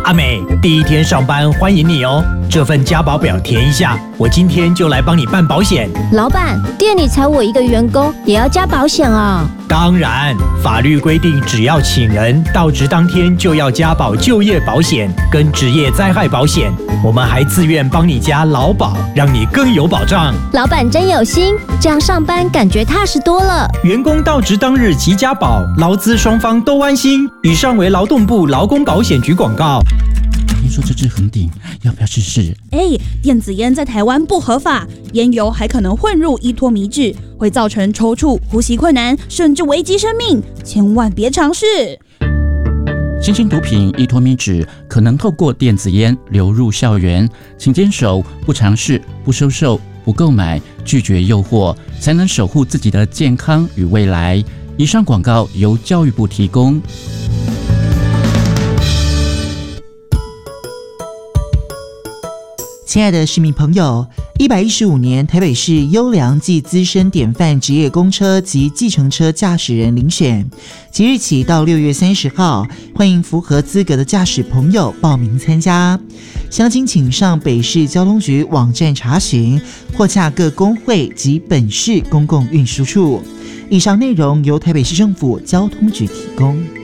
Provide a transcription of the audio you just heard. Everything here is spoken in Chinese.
阿美，第一天上班欢迎你哦。这份加保表填一下，我今天就来帮你办保险。 老板，店里才我一个员工，也要加保险啊？ 当然，法律规定，只要请人到职当天就要加保就业保险跟职业灾害保险。我们还自愿帮你加劳保，让你更有保障。 老板真有心，这样上班感觉踏实多了。 员工到职当日即加保，劳资双方都安心。以上为劳动部劳工保险局广告。 听说这支恒鼎要不要试试？ 电子烟在台湾不合法，烟油还可能混入依托米脂，会造成抽搐、呼吸困难，甚至危及生命，千万别尝试。 新型毒品依托米脂可能透过电子烟流入校园，请坚守不尝试、不收受、不购买、拒绝诱惑，才能守护自己的健康与未来。以上广告由教育部提供。 亲爱的市民朋友，115年台北市优良暨资深典范职业公车及计程车驾驶人遴选，即日起到6月30号，欢迎符合资格的驾驶朋友报名参加。详情请上北市交通局网站查询，或洽各工会及本市公共运输处。以上内容由台北市政府交通局提供。